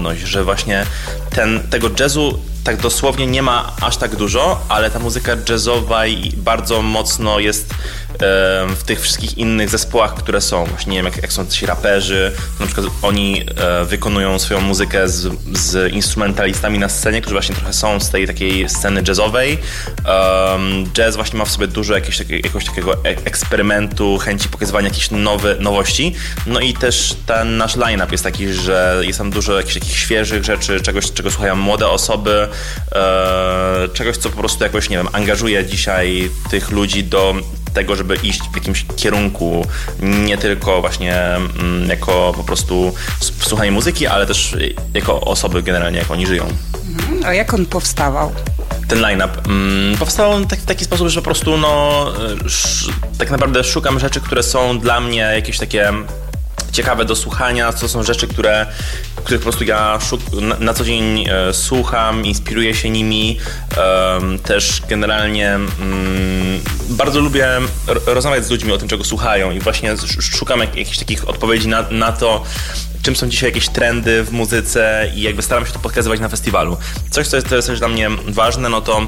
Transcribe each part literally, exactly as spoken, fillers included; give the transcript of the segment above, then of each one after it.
różnorodność, że właśnie ten, tego jazzu tak dosłownie nie ma aż tak dużo, ale ta muzyka jazzowa i bardzo mocno jest e, w tych wszystkich innych zespołach, które są. Właśnie nie wiem, jak, jak są ci raperzy, to na przykład oni e, wykonują swoją muzykę z, z instrumentalistami na scenie, którzy właśnie trochę są z tej takiej sceny jazzowej. Um, jazz właśnie ma w sobie dużo jakiegoś, jakiegoś takiego eksperymentu, chęci pokazywania jakichś nowe, nowości. No i też ten nasz line-up jest taki, że jest tam dużo jakichś takich świeżych rzeczy, czegoś, czego słuchają młode osoby, e, czegoś, co po prostu jakoś, nie wiem, angażuje dzisiaj tych ludzi do tego, żeby iść w jakimś kierunku, nie tylko właśnie mm, jako po prostu słuchanie muzyki, ale też jako osoby generalnie, jak oni żyją. A jak on powstawał? Ten line-up mm, powstał tak, w taki sposób, że po prostu no, sz, tak naprawdę szukam rzeczy, które są dla mnie jakieś takie ciekawe do słuchania, to są rzeczy, które, których po prostu ja szuk- na, na co dzień e, słucham, inspiruję się nimi. E, też generalnie mm, bardzo lubię r- rozmawiać z ludźmi o tym, czego słuchają i właśnie sz- szukam jak, jakichś takich odpowiedzi na, na to, czym są dzisiaj jakieś trendy w muzyce i jakby staram się to pokazywać na festiwalu. Coś, co jest, to jest też dla mnie ważne, no to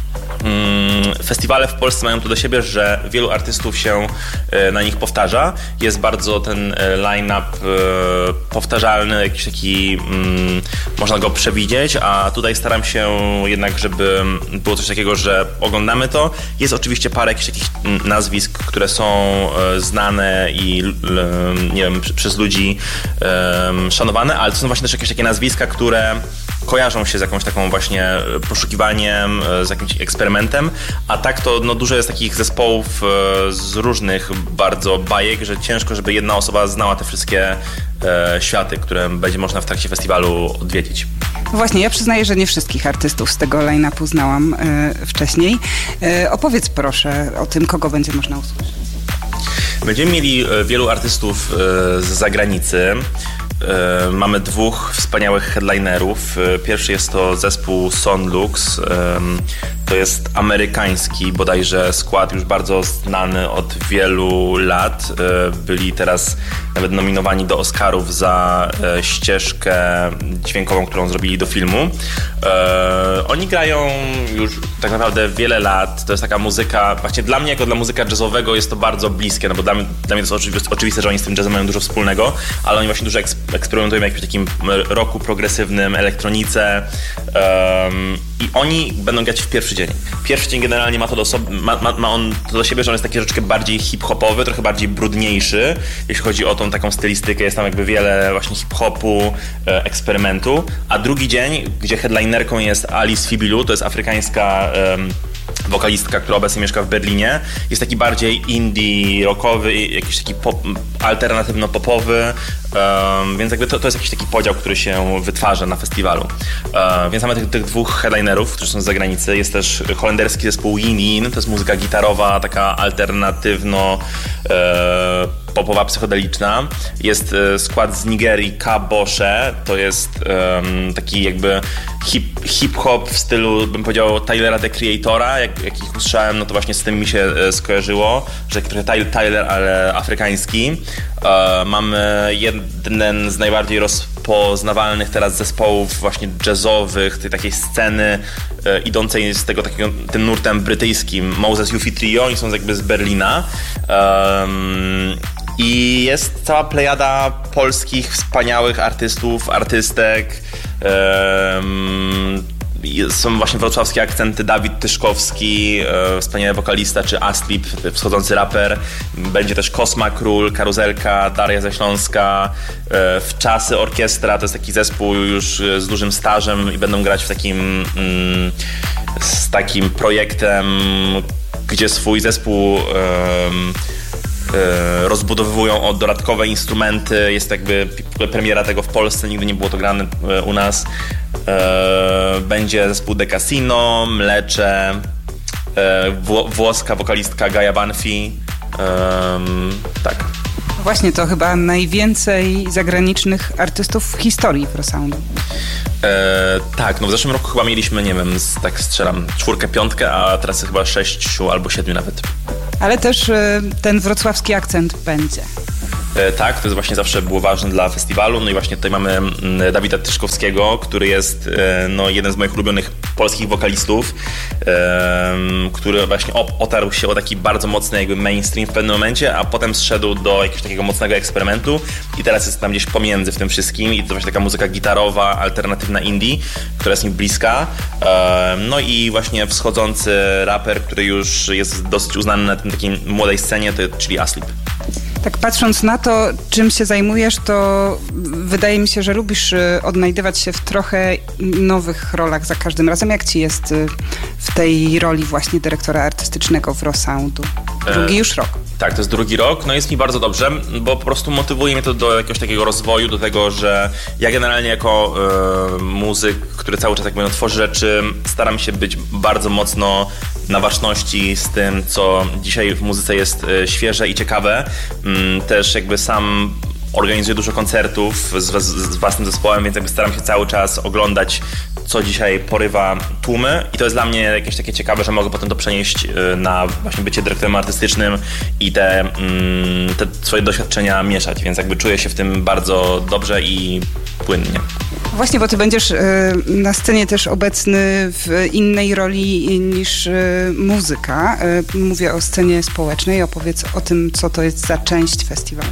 festiwale w Polsce mają to do siebie, że wielu artystów się na nich powtarza. Jest bardzo ten line-up powtarzalny, jakiś taki, można go przewidzieć, a tutaj staram się jednak, żeby było coś takiego, że oglądamy to. Jest oczywiście parę jakichś takich nazwisk, które są znane i nie wiem, przez ludzi szanowane, ale to są właśnie też jakieś takie nazwiska, które kojarzą się z jakąś taką właśnie poszukiwaniem, z jakimś eksperymentem, a tak to no, dużo jest takich zespołów z różnych bardzo bajek, że ciężko, żeby jedna osoba znała te wszystkie e, światy, które będzie można w trakcie festiwalu odwiedzić. Właśnie, ja przyznaję, że nie wszystkich artystów z tego line-upu znałam e, wcześniej. E, opowiedz proszę o tym, kogo będzie można usłyszeć. Będziemy mieli wielu artystów e, z zagranicy. Mamy dwóch wspaniałych headlinerów. Pierwszy jest to zespół Sonlux. To jest amerykański bodajże skład, już bardzo znany od wielu lat. Byli teraz nawet nominowani do Oscarów za ścieżkę dźwiękową, którą zrobili do filmu. Oni grają już tak naprawdę wiele lat. To jest taka muzyka, właśnie dla mnie jako dla muzyka jazzowego jest to bardzo bliskie, no bo dla mnie, dla mnie to jest oczywiste, że oni z tym jazzem mają dużo wspólnego, ale oni właśnie dużo eksp- eksperymentują w jakimś takim rocku progresywnym, elektronice um, i oni będą grać w pierwszy dzień. Pierwszy dzień generalnie ma to do, so- ma, ma, ma on to do siebie, że on jest taki troszeczkę bardziej hip-hopowy, trochę bardziej brudniejszy, jeśli chodzi o tą taką stylistykę. Jest tam jakby wiele właśnie hip-hopu, e, eksperymentu. A drugi dzień, gdzie headlinerką jest Alice Fibilu, to jest afrykańska um, wokalistka, która obecnie mieszka w Berlinie. Jest taki bardziej indie, rockowy, jakiś taki pop, alternatywno-popowy, um, więc jakby to, to jest jakiś taki podział, który się wytwarza na festiwalu. Um, więc mamy tych, tych dwóch headlinerów, którzy są z zagranicy. Jest też holenderski zespół Yin Yin, to jest muzyka gitarowa, taka alternatywno e, popowa, psychodeliczna. Jest e, skład z Nigerii, Kabosze, to jest e, taki jakby hip, hip-hop w stylu, bym powiedział, Tylera, The Creatora. Jak, jak ich usłyszałem, no to właśnie z tym mi się e, skojarzyło, że trochę Tyler, ale afrykański. E, mamy jeden z najbardziej rozpoznawalnych teraz zespołów właśnie jazzowych, tej takiej sceny e, idącej z tego takiego, tym nurtem brytyjskim, Moses Yufi Trio, oni są jakby z Berlina. Um, I jest cała plejada polskich wspaniałych artystów, artystek. Um, Są właśnie wrocławskie akcenty, Dawid Tyszkowski, e, wspaniały wokalista, czy Aslip, wschodzący raper. Będzie też Kosma Król, Karuzelka, Daria ze Śląska, e, Wczasy Orkiestra, to jest taki zespół już z dużym stażem i będą grać w takim mm, z takim projektem, gdzie swój zespół e, rozbudowują o dodatkowe instrumenty. Jest jakby premiera tego w Polsce, nigdy nie było to grane u nas. Będzie zespół De Casino, Mlecze, włoska wokalistka Gaia Banfi. Tak. Właśnie, to chyba najwięcej zagranicznych artystów w historii Wrosoundu. E, tak, no w zeszłym roku chyba mieliśmy, nie wiem, z, tak strzelam, czwórkę, piątkę, a teraz chyba sześciu albo siedmiu nawet. Ale też y, ten wrocławski akcent będzie. Tak, to jest właśnie zawsze było ważne dla festiwalu. No i właśnie tutaj mamy Dawida Tyszkowskiego, który jest no, jeden z moich ulubionych polskich wokalistów, który właśnie otarł się o taki bardzo mocny jakby mainstream w pewnym momencie, a potem zszedł do jakiegoś takiego mocnego eksperymentu i teraz jest tam gdzieś pomiędzy w tym wszystkim i to właśnie taka muzyka gitarowa, alternatywna indie, która jest mi bliska. No i właśnie wschodzący raper, który już jest dosyć uznany na tym takiej młodej scenie, to, czyli Asleep. Tak patrząc na to, czym się zajmujesz, to wydaje mi się, że lubisz odnajdywać się w trochę nowych rolach za każdym razem. Jak ci jest w tej roli właśnie dyrektora artystycznego w Rosoundu? Drugi już rok. Tak, to jest drugi rok. No jest mi bardzo dobrze, bo po prostu motywuje mnie to do jakiegoś takiego rozwoju, do tego, że ja generalnie jako y, muzyk, który cały czas jakby tworzy rzeczy, staram się być bardzo mocno na ważności z tym, co dzisiaj w muzyce jest y, świeże i ciekawe. Y, też jakby sam organizuję dużo koncertów z, z własnym zespołem, więc jakby staram się cały czas oglądać, co dzisiaj porywa tłumy i to jest dla mnie jakieś takie ciekawe, że mogę potem to przenieść na właśnie bycie dyrektorem artystycznym i te, te swoje doświadczenia mieszać, więc jakby czuję się w tym bardzo dobrze i płynnie. Właśnie, bo ty będziesz na scenie też obecny w innej roli niż muzyka. Mówię o scenie społecznej. Opowiedz o tym, co to jest za część festiwalu.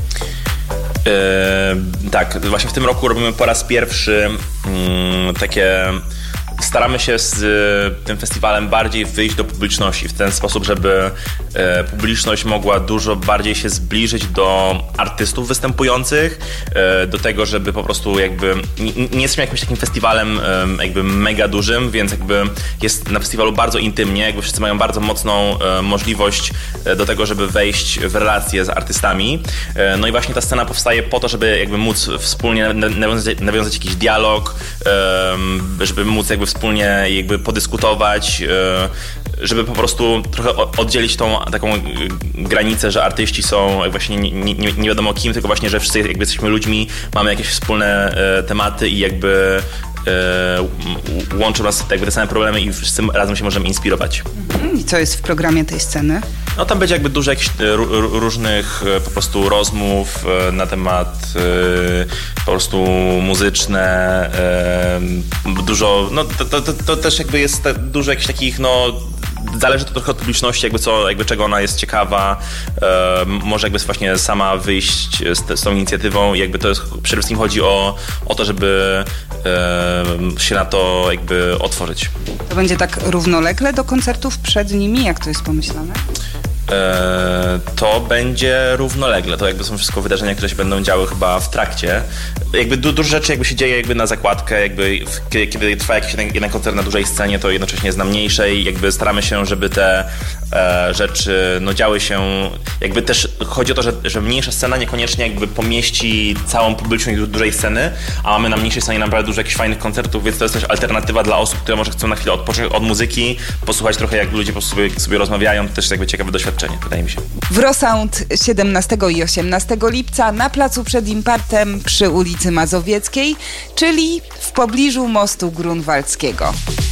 Yy, tak, właśnie w tym roku robimy po raz pierwszy yy, takie... Staramy się z y, tym festiwalem bardziej wyjść do publiczności w ten sposób, żeby y, publiczność mogła dużo bardziej się zbliżyć do artystów występujących, y, do tego, żeby po prostu jakby nie, nie jesteśmy jakimś takim festiwalem y, jakby mega dużym, więc jakby jest na festiwalu bardzo intymnie, jakby wszyscy mają bardzo mocną y, możliwość y, do tego, żeby wejść w relacje z artystami. Y, no i właśnie ta scena powstaje po to, żeby jakby móc wspólnie nawiązać, nawiązać jakiś dialog, y, żeby móc jakby wspólnie jakby podyskutować, żeby po prostu trochę oddzielić tą taką granicę, że artyści są właśnie nie, nie, nie wiadomo kim, tylko właśnie, że wszyscy jakby jesteśmy ludźmi, mamy jakieś wspólne tematy i jakby łączą nas jakby te same problemy i wszyscy razem się możemy inspirować. I co jest w programie tej sceny? No tam będzie jakby dużo jakichś różnych po prostu rozmów na temat po prostu muzyczne, dużo, no to, to, to też jakby jest dużo jakichś takich, no zależy to trochę od publiczności, jakby co, jakby czego ona jest ciekawa, e, może jakby właśnie sama wyjść z, te, z tą inicjatywą i jakby to jest, przede wszystkim chodzi o, o to, żeby e, się na to jakby otworzyć. To będzie tak równolegle do koncertów przed nimi? Jak to jest pomyślane? To będzie równolegle. To jakby są wszystko wydarzenia, które się będą działy chyba w trakcie. Jakby du- dużo rzeczy jakby się dzieje jakby na zakładkę, jakby w, kiedy trwa jakiś jeden, jeden koncert na dużej scenie, to jednocześnie jest na mniejszej. Jakby staramy się, żeby te e, rzeczy no, działy się, jakby też chodzi o to, że, że mniejsza scena niekoniecznie jakby pomieści całą publiczność do dużej sceny, a mamy na mniejszej scenie naprawdę dużo jakichś fajnych koncertów, więc to jest też alternatywa dla osób, które może chcą na chwilę odpocząć od muzyki, posłuchać trochę jak ludzie po sobie, sobie rozmawiają, to też jakby ciekawe doświadczenie, wydaje mi się. W Rosound siedemnastego i osiemnastego lipca na placu przed Impartem przy ulicy Mazowieckiej, czyli w pobliżu mostu grunwaldzkiego.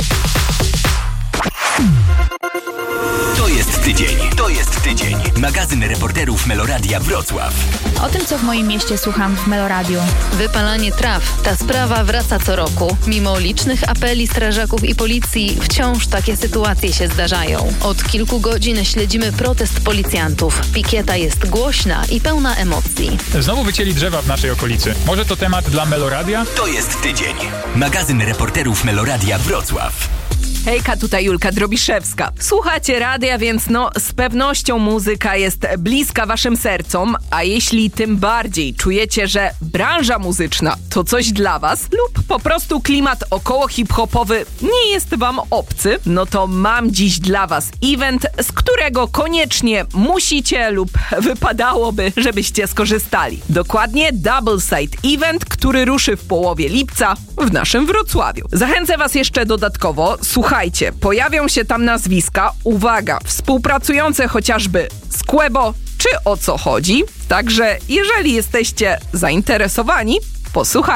To jest tydzień, to jest tydzień. Magazyn reporterów Meloradia Wrocław. O tym, co w moim mieście słucham w Meloradiu. Wypalanie traw. Ta sprawa wraca co roku. Mimo licznych apeli strażaków i policji, wciąż takie sytuacje się zdarzają. Od kilku godzin śledzimy protest policjantów. Pikieta jest głośna i pełna emocji. Znowu wycięli drzewa w naszej okolicy. Może to temat dla Meloradia? To jest tydzień. Magazyn reporterów Meloradia Wrocław. Hejka, tutaj Julka Drobiszewska. Słuchacie radia, więc no z pewnością muzyka jest bliska waszym sercom, a jeśli tym bardziej czujecie, że branża muzyczna to coś dla was lub po prostu klimat około hip-hopowy nie jest wam obcy, no to mam dziś dla was event, z którego koniecznie musicie lub wypadałoby, żebyście skorzystali. Dokładnie Double Side Event, który ruszy w połowie lipca w naszym Wrocławiu. Zachęcę was jeszcze dodatkowo, słuchajcie, Słuchajcie, pojawią się tam nazwiska, uwaga, współpracujące chociażby z Quebo, czy O Co Chodzi. Także jeżeli jesteście zainteresowani, posłuchajcie.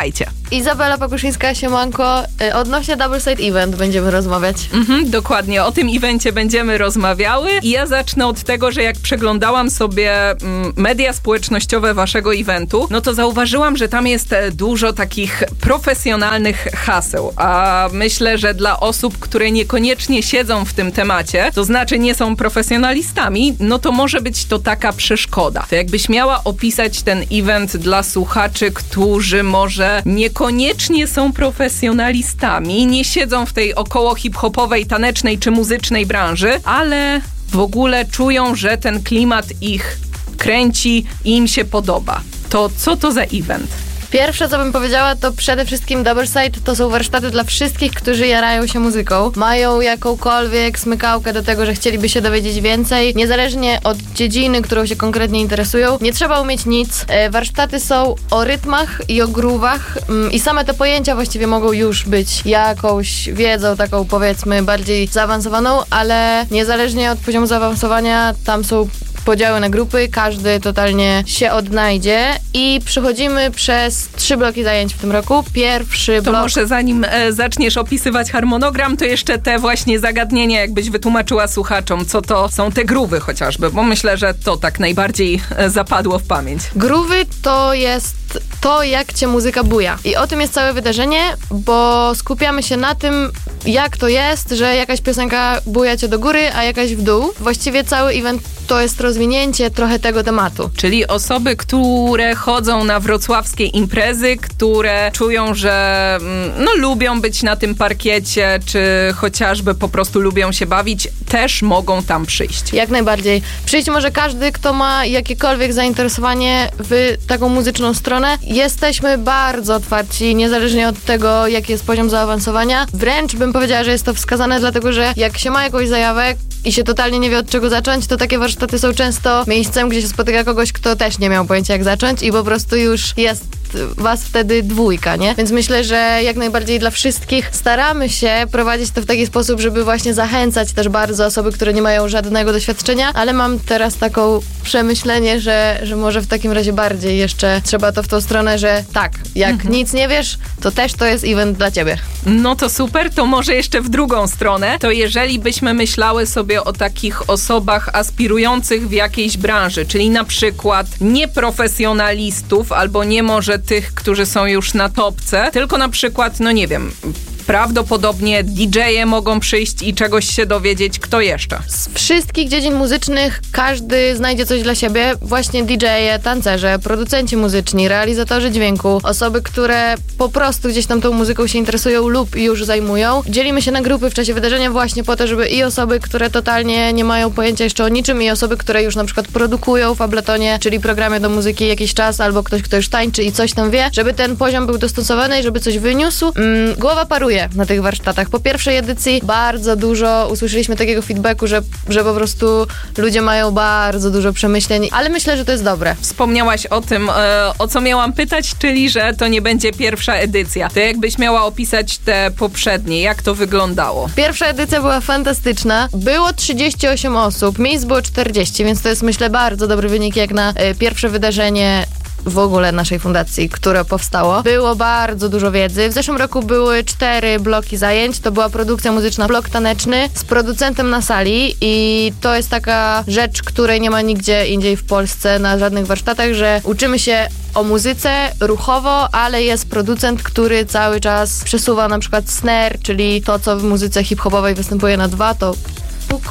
Izabela Pakuszyńska, siemanko. Odnośnie Double Side Event będziemy rozmawiać. Mhm, dokładnie, o tym evencie będziemy rozmawiały i ja zacznę od tego, że jak przeglądałam sobie mm, media społecznościowe waszego eventu, no to zauważyłam, że tam jest dużo takich profesjonalnych haseł, a myślę, że dla osób, które niekoniecznie siedzą w tym temacie, to znaczy nie są profesjonalistami, no to może być to taka przeszkoda. To jakbyś miała opisać ten event dla słuchaczy, którzy może niekoniecznie są profesjonalistami, nie siedzą w tej około hip-hopowej, tanecznej czy muzycznej branży, ale w ogóle czują, że ten klimat ich kręci i im się podoba. To co to za event? Pierwsze, co bym powiedziała, to przede wszystkim Double Side to są warsztaty dla wszystkich, którzy jarają się muzyką. Mają jakąkolwiek smykałkę do tego, że chcieliby się dowiedzieć więcej, niezależnie od dziedziny, którą się konkretnie interesują. Nie trzeba umieć nic. Warsztaty są o rytmach i o groovach i same te pojęcia właściwie mogą już być jakąś wiedzą taką, powiedzmy, bardziej zaawansowaną, ale niezależnie od poziomu zaawansowania tam są podziały na grupy, każdy totalnie się odnajdzie i przechodzimy przez trzy bloki zajęć w tym roku. Pierwszy to blok... To może zanim e, zaczniesz opisywać harmonogram, to jeszcze te właśnie zagadnienia, jakbyś wytłumaczyła słuchaczom, co to są te groove'y chociażby, bo myślę, że to tak najbardziej e, zapadło w pamięć. Groove'y to jest to, jak cię muzyka buja. I o tym jest całe wydarzenie, bo skupiamy się na tym, jak to jest, że jakaś piosenka buja cię do góry, a jakaś w dół. Właściwie cały event to jest rozwinięcie trochę tego tematu. Czyli osoby, które chodzą na wrocławskie imprezy, które czują, że no, lubią być na tym parkiecie, czy chociażby po prostu lubią się bawić, też mogą tam przyjść. Jak najbardziej. Przyjść może każdy, kto ma jakiekolwiek zainteresowanie w taką muzyczną stronę. Jesteśmy bardzo otwarci, niezależnie od tego, jaki jest poziom zaawansowania. Wręcz bym powiedziała, że jest to wskazane, dlatego że jak się ma jakąś zajawę i się totalnie nie wie, od czego zacząć, to takie warsztaty są często miejscem, gdzie się spotyka kogoś, kto też nie miał pojęcia, jak zacząć i po prostu już jest was wtedy dwójka, nie? Więc myślę, że jak najbardziej dla wszystkich staramy się prowadzić to w taki sposób, żeby właśnie zachęcać też bardzo osoby, które nie mają żadnego doświadczenia, ale mam teraz taką przemyślenie, że, że może w takim razie bardziej jeszcze trzeba to w tą stronę, że tak, jak mhm. nic nie wiesz, to też to jest event dla ciebie. No to super, to może jeszcze w drugą stronę, to jeżeli byśmy myślały sobie o takich osobach aspirujących w jakiejś branży, czyli na przykład nieprofesjonalistów albo nie może tych, którzy są już na topce, tylko na przykład, no nie wiem, prawdopodobnie didżeje mogą przyjść i czegoś się dowiedzieć. Kto jeszcze? Z wszystkich dziedzin muzycznych każdy znajdzie coś dla siebie. Właśnie didżeje, tancerze, producenci muzyczni, realizatorzy dźwięku, osoby, które po prostu gdzieś tam tą muzyką się interesują lub już zajmują. Dzielimy się na grupy w czasie wydarzenia właśnie po to, żeby i osoby, które totalnie nie mają pojęcia jeszcze o niczym, i osoby, które już na przykład produkują w Abletonie, czyli programie do muzyki jakiś czas, albo ktoś, kto już tańczy i coś tam wie, żeby ten poziom był dostosowany i żeby coś wyniósł. Mm, głowa paruje na tych warsztatach. Po pierwszej edycji bardzo dużo usłyszeliśmy takiego feedbacku, że, że po prostu ludzie mają bardzo dużo przemyśleń, ale myślę, że to jest dobre. Wspomniałaś o tym, e, o co miałam pytać, czyli że to nie będzie pierwsza edycja. To jakbyś miała opisać te poprzednie, jak to wyglądało? Pierwsza edycja była fantastyczna. Było trzydzieści osiem osób, miejsc było czterdzieści, więc to jest, myślę, bardzo dobry wynik jak na e, pierwsze wydarzenie w ogóle naszej fundacji, które powstało. Było bardzo dużo wiedzy. W zeszłym roku były cztery bloki zajęć. To była produkcja muzyczna, blok taneczny z producentem na sali i to jest taka rzecz, której nie ma nigdzie indziej w Polsce na żadnych warsztatach, że uczymy się o muzyce ruchowo, ale jest producent, który cały czas przesuwa na przykład snare, czyli to, co w muzyce hip-hopowej występuje na dwa, to puk.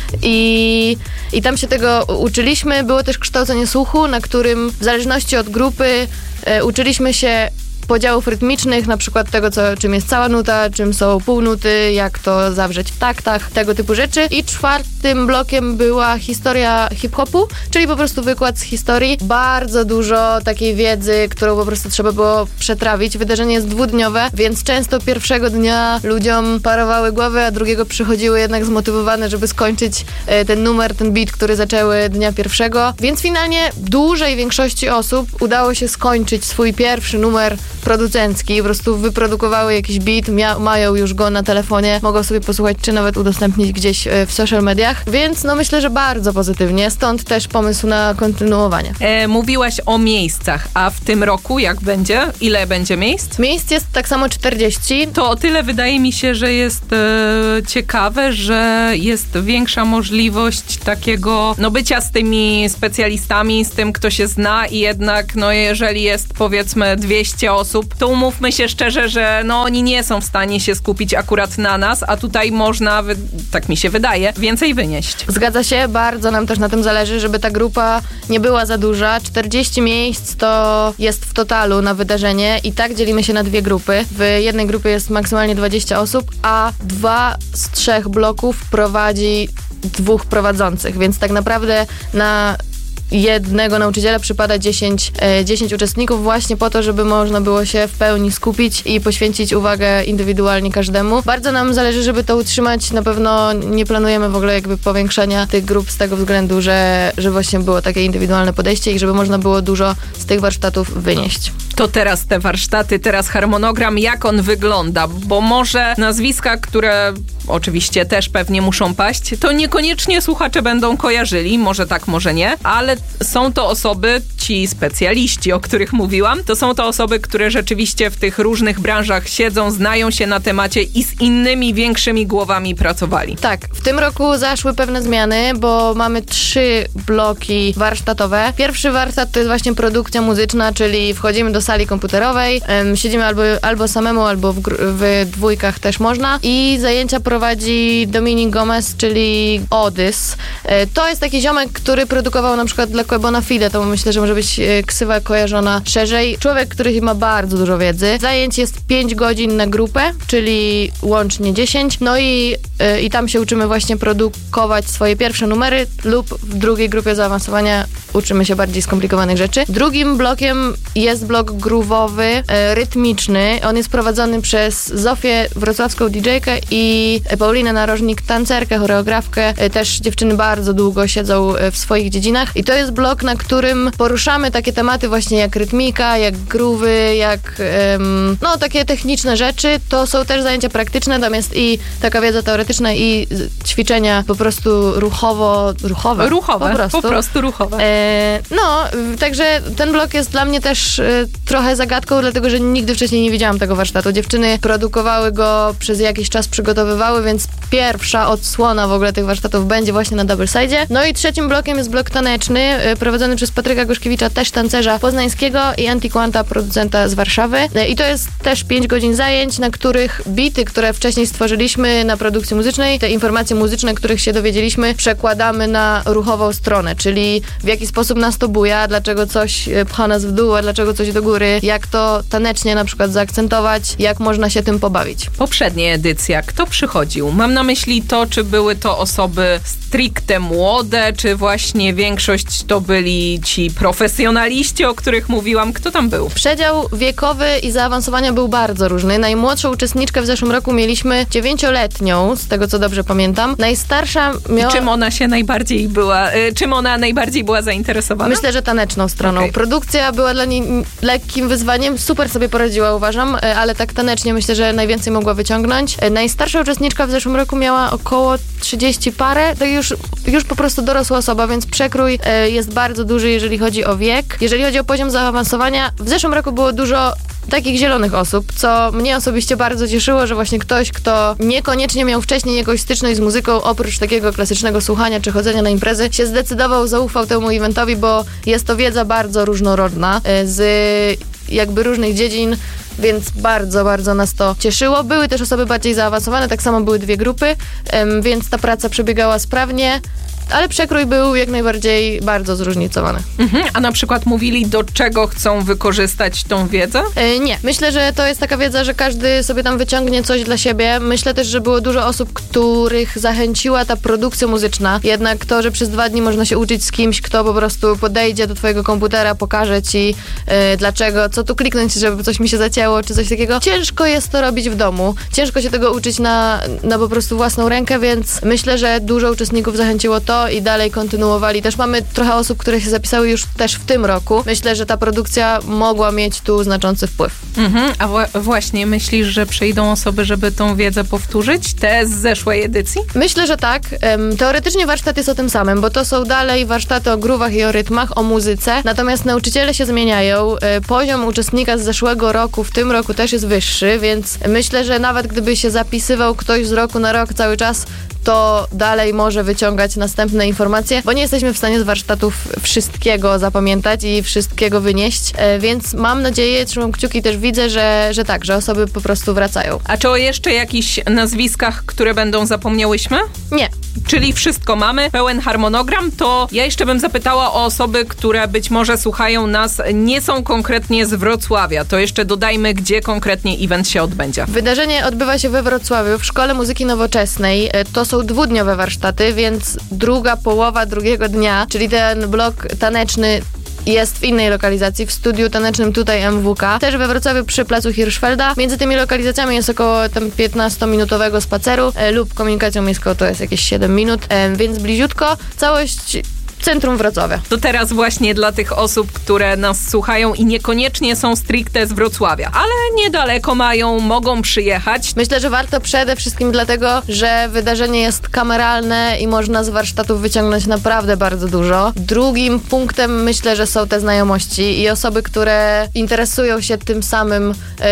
I, I tam się tego uczyliśmy. Było też kształcenie słuchu, na którym w zależności od grupy e, uczyliśmy się podziałów rytmicznych, na przykład tego, co, czym jest cała nuta, czym są półnuty, jak to zawrzeć w taktach, tego typu rzeczy. I czwartym blokiem była historia hip-hopu, czyli po prostu wykład z historii. Bardzo dużo takiej wiedzy, którą po prostu trzeba było przetrawić. Wydarzenie jest dwudniowe, więc często pierwszego dnia ludziom parowały głowy, a drugiego przychodziły jednak zmotywowane, żeby skończyć e, ten numer, ten beat, który zaczęły dnia pierwszego. Więc finalnie dużej większości osób udało się skończyć swój pierwszy numer producencki, po prostu wyprodukowały jakiś beat, mia- mają już go na telefonie, mogą sobie posłuchać, czy nawet udostępnić gdzieś w social mediach, więc no myślę, że bardzo pozytywnie, stąd też pomysł na kontynuowanie. E, mówiłaś o miejscach, a w tym roku jak będzie? Ile będzie miejsc? Miejsc jest tak samo czterdzieści. To o tyle wydaje mi się, że jest e, ciekawe, że jest większa możliwość takiego, no bycia z tymi specjalistami, z tym, kto się zna i jednak, no jeżeli jest powiedzmy dwieście osób, to umówmy się szczerze, że no oni nie są w stanie się skupić akurat na nas, a tutaj można, wy- tak mi się wydaje, więcej wynieść. Zgadza się, bardzo nam też na tym zależy, żeby ta grupa nie była za duża. czterdzieści miejsc to jest w totalu na wydarzenie i tak dzielimy się na dwie grupy. W jednej grupie jest maksymalnie dwadzieścia osób, a dwa z trzech bloków prowadzi dwóch prowadzących, więc tak naprawdę na jednego nauczyciela przypada dziesięć, dziesięć uczestników właśnie po to, żeby można było się w pełni skupić i poświęcić uwagę indywidualnie każdemu. Bardzo nam zależy, żeby to utrzymać. Na pewno nie planujemy w ogóle jakby powiększania tych grup z tego względu, że, że właśnie było takie indywidualne podejście i żeby można było dużo z tych warsztatów wynieść. To teraz te warsztaty, teraz harmonogram, jak on wygląda? Bo może nazwiska, które oczywiście też pewnie muszą paść, to niekoniecznie słuchacze będą kojarzyli, może tak, może nie, ale są to osoby, ci specjaliści, o których mówiłam, to są to osoby, które rzeczywiście w tych różnych branżach siedzą, znają się na temacie i z innymi większymi głowami pracowali. Tak, w tym roku zaszły pewne zmiany, bo mamy trzy bloki warsztatowe. Pierwszy warsztat to jest właśnie produkcja muzyczna, czyli wchodzimy do sali komputerowej, um, siedzimy albo, albo samemu, albo w, gr- w dwójkach też można i zajęcia prowadzi Dominik Gomez, czyli Odys. E, to jest taki ziomek, który produkował na przykład dla Quebona Fide, to myślę, że może być e, ksywa kojarzona szerzej. Człowiek, który ma bardzo dużo wiedzy. Zajęć jest pięć godzin na grupę, czyli łącznie dziesięć, no i, e, i tam się uczymy właśnie produkować swoje pierwsze numery lub w drugiej grupie zaawansowania uczymy się bardziej skomplikowanych rzeczy. Drugim blokiem jest blok groove'owy, e, rytmiczny. On jest prowadzony przez Zofię, wrocławską didżejkę i Paulinę Narożnik, tancerkę, choreografkę. E, też dziewczyny bardzo długo siedzą e, w swoich dziedzinach i to jest blok, na którym poruszamy takie tematy właśnie jak rytmika, jak groove'y, jak em, no takie techniczne rzeczy. To są też zajęcia praktyczne, tam jest i taka wiedza teoretyczna i ćwiczenia po prostu ruchowo, ruchowe. Ruchowe, po prostu, po prostu ruchowe. E, no, także ten blok jest dla mnie też e, trochę zagadką, dlatego że nigdy wcześniej nie widziałam tego warsztatu. Dziewczyny produkowały go, przez jakiś czas przygotowywały, więc pierwsza odsłona w ogóle tych warsztatów będzie właśnie na Double Side'zie. No i trzecim blokiem jest blok taneczny, e, prowadzony przez Patryka Gorzkiewicza, też tancerza poznańskiego i Antiquanta, producenta z Warszawy. E, I to jest też pięć godzin zajęć, na których bity, które wcześniej stworzyliśmy na produkcji muzycznej, te informacje muzyczne, których się dowiedzieliśmy, przekładamy na ruchową stronę, czyli w jaki sposób nas to buja, dlaczego coś pcha nas w dół, a dlaczego coś do góry, jak to tanecznie na przykład zaakcentować, jak można się tym pobawić. Poprzednia edycja, kto przychodził? Mam na myśli to, czy były to osoby stricte młode, czy właśnie większość to byli ci profesjonaliści, o których mówiłam. Kto tam był? Przedział wiekowy i zaawansowania był bardzo różny. Najmłodszą uczestniczkę w zeszłym roku mieliśmy dziewięcioletnią, z tego co dobrze pamiętam. Najstarsza miała... I czym ona się najbardziej była, y, czym ona najbardziej była zainteresowana? Myślę, że taneczną stroną. Okay. Produkcja była dla niej lekkim wyzwaniem. Super sobie poradziła, uważam, ale tak tanecznie myślę, że najwięcej mogła wyciągnąć. Najstarsza uczestniczka w zeszłym roku miała około trzydzieści parę. To już, już po prostu dorosła osoba, więc przekrój jest bardzo duży, jeżeli chodzi o wiek. Jeżeli chodzi o poziom zaawansowania, w zeszłym roku było dużo takich zielonych osób, co mnie osobiście bardzo cieszyło, że właśnie ktoś, kto niekoniecznie miał wcześniej jakąś styczność z muzyką, oprócz takiego klasycznego słuchania czy chodzenia na imprezy, się zdecydował, zaufał temu eventowi, bo jest to wiedza bardzo różnorodna, z jakby różnych dziedzin, więc bardzo, bardzo nas to cieszyło. Były też osoby bardziej zaawansowane, tak samo były dwie grupy, więc ta praca przebiegała sprawnie, ale przekrój był jak najbardziej bardzo zróżnicowany. Mhm. A na przykład mówili, do czego chcą wykorzystać tą wiedzę? E, nie. Myślę, że to jest taka wiedza, że każdy sobie tam wyciągnie coś dla siebie. Myślę też, że było dużo osób, których zachęciła ta produkcja muzyczna. Jednak to, że przez dwa dni można się uczyć z kimś, kto po prostu podejdzie do twojego komputera, pokaże ci e, dlaczego, co tu kliknąć, żeby coś mi się zacięło, czy coś takiego. Ciężko jest to robić w domu. Ciężko się tego uczyć na, na po prostu własną rękę, więc myślę, że dużo uczestników zachęciło to, to i dalej kontynuowali. Też mamy trochę osób, które się zapisały już też w tym roku. Myślę, że ta produkcja mogła mieć tu znaczący wpływ. Mhm, a w- właśnie, myślisz, że przyjdą osoby, żeby tą wiedzę powtórzyć? Te z zeszłej edycji? Myślę, że tak. Em, Teoretycznie warsztat jest o tym samym, bo to są dalej warsztaty o grówach i o rytmach, o muzyce. Natomiast nauczyciele się zmieniają. E, Poziom uczestnika z zeszłego roku w tym roku też jest wyższy, więc myślę, że nawet gdyby się zapisywał ktoś z roku na rok cały czas, to dalej może wyciągać następne informacje, bo nie jesteśmy w stanie z warsztatów wszystkiego zapamiętać i wszystkiego wynieść, e, więc mam nadzieję, trzymam kciuki, też widzę, że, że tak, że osoby po prostu wracają. A czy o jeszcze jakichś nazwiskach, które będą zapomniałyśmy? Nie. Czyli wszystko mamy, pełen harmonogram, to ja jeszcze bym zapytała o osoby, które być może słuchają nas, nie są konkretnie z Wrocławia. To jeszcze dodajmy, gdzie konkretnie event się odbędzie. Wydarzenie odbywa się we Wrocławiu w Szkole Muzyki Nowoczesnej. E, To są dwudniowe warsztaty, więc druga połowa drugiego dnia, czyli ten blok taneczny, jest w innej lokalizacji, w studiu tanecznym tutaj M W K, też we Wrocławiu przy placu Hirschfelda. Między tymi lokalizacjami jest około tam piętnastominutowego spaceru e, lub komunikacją miejską to jest jakieś siedem minut, e, więc bliziutko. Całość centrum Wrocławia. To teraz właśnie dla tych osób, które nas słuchają i niekoniecznie są stricte z Wrocławia, ale niedaleko mają, mogą przyjechać. Myślę, że warto przede wszystkim dlatego, że wydarzenie jest kameralne i można z warsztatów wyciągnąć naprawdę bardzo dużo. Drugim punktem myślę, że są te znajomości i osoby, które interesują się tym samym,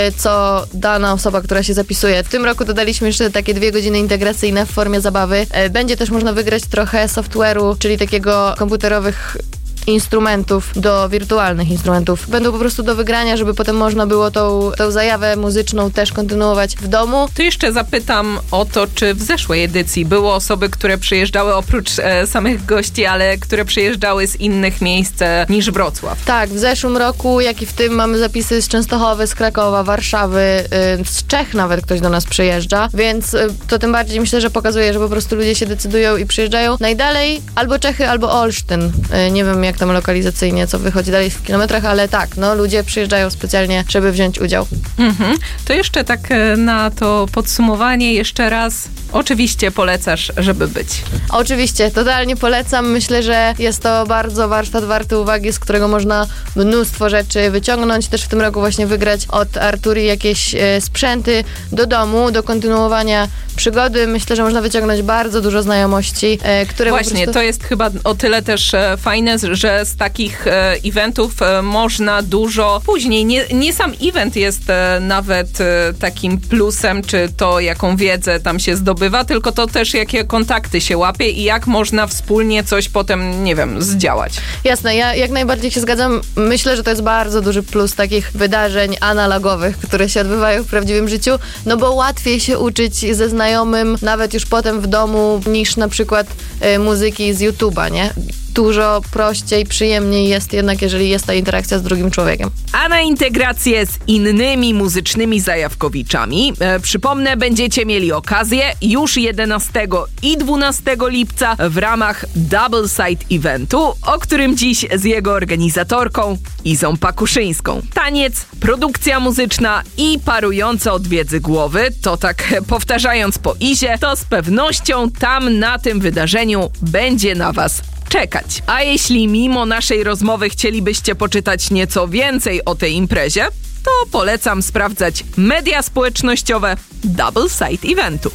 co dana osoba, która się zapisuje. W tym roku dodaliśmy jeszcze takie dwie godziny integracyjne w formie zabawy. Będzie też można wygrać trochę software'u, czyli takiego komputerowych instrumentów do wirtualnych instrumentów. Będą po prostu do wygrania, żeby potem można było tą, tą zajawę muzyczną też kontynuować w domu. To jeszcze zapytam o to, czy w zeszłej edycji były osoby, które przyjeżdżały oprócz e, samych gości, ale które przyjeżdżały z innych miejsc e, niż Wrocław. Tak, w zeszłym roku, jak i w tym mamy zapisy z Częstochowy, z Krakowa, Warszawy, yy, z Czech nawet ktoś do nas przyjeżdża, więc yy, to tym bardziej myślę, że pokazuje, że po prostu ludzie się decydują i przyjeżdżają. Najdalej albo Czechy, albo Olsztyn. Yy, nie wiem, jak tam lokalizacyjnie, co wychodzi dalej w kilometrach, ale tak, no ludzie przyjeżdżają specjalnie, żeby wziąć udział. Mhm. To jeszcze tak na to podsumowanie jeszcze raz. Oczywiście polecasz, żeby być. Oczywiście, totalnie polecam. Myślę, że jest to bardzo warsztat warty uwagi, z którego można mnóstwo rzeczy wyciągnąć. Też w tym roku właśnie wygrać od Arturii jakieś e, sprzęty do domu, do kontynuowania przygody. Myślę, że można wyciągnąć bardzo dużo znajomości, e, które Właśnie, po prostu... to jest chyba o tyle też e, fajne, że z takich e, eventów e, można dużo później. Nie, nie sam event jest e, nawet e, takim plusem, czy to jaką wiedzę tam się zdobywa, tylko to też jakie kontakty się łapie i jak można wspólnie coś potem, nie wiem, zdziałać. Jasne, ja jak najbardziej się zgadzam. Myślę, że to jest bardzo duży plus takich wydarzeń analogowych, które się odbywają w prawdziwym życiu, no bo łatwiej się uczyć ze znajomym, nawet już potem w domu, niż na przykład y, muzyki z YouTube'a, nie? Dużo prościej, przyjemniej jest jednak, jeżeli jest ta interakcja z drugim człowiekiem. A na integrację z innymi muzycznymi zajawkowiczami, e, przypomnę, będziecie mieli okazję już jedenastego i dwunastego lipca w ramach Double Side Eventu, o którym dziś z jego organizatorką Izą Pakuszyńską. Taniec, produkcja muzyczna i parujące od wiedzy głowy, to tak powtarzając po Izie, to z pewnością tam na tym wydarzeniu będzie na was czekać. A jeśli mimo naszej rozmowy chcielibyście poczytać nieco więcej o tej imprezie, to polecam sprawdzać media społecznościowe Double Side Eventu.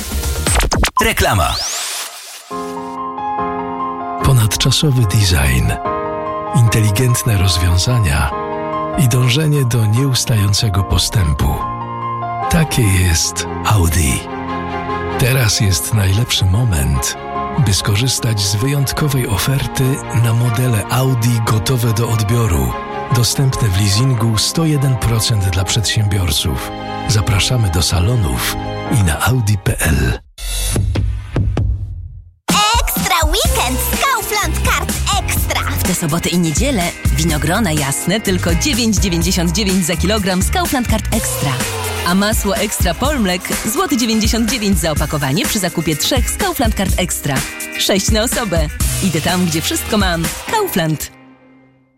Reklama. Ponadczasowy design, inteligentne rozwiązania i dążenie do nieustającego postępu. Takie jest Audi. Teraz jest najlepszy moment, by skorzystać z wyjątkowej oferty na modele Audi gotowe do odbioru. Dostępne w leasingu sto jeden procent dla przedsiębiorców. Zapraszamy do salonów i na audi kropka p l. Ekstra weekend z Kaufland Card Extra. W tę sobotę i niedzielę winogrona jasne tylko dziewięć dziewięćdziesiąt dziewięć za kilogram z Kaufland Card Extra. A masło Ekstra Polmlek złoty dziewięćdziesiąt dziewięć za opakowanie przy zakupie trzech z Kaufland Card Extra. Sześć na osobę. Idę tam, gdzie wszystko mam. Kaufland.